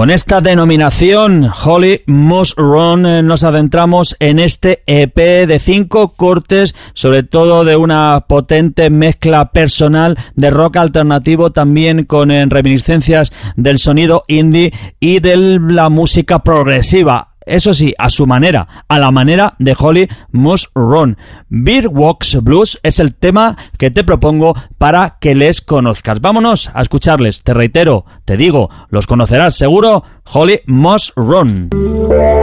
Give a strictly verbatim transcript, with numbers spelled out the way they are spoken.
Con esta denominación, Holly Must Run, nos adentramos en este E P de cinco cortes, sobre todo de una potente mezcla personal de rock alternativo, también con eh, reminiscencias del sonido indie y de la música progresiva. Eso sí, a su manera, a la manera de Holly Must Run. Beer Walks Blues es el tema que te propongo para que les conozcas. Vámonos a escucharles. Te reitero, te digo, los conocerás seguro. Holly Must Run.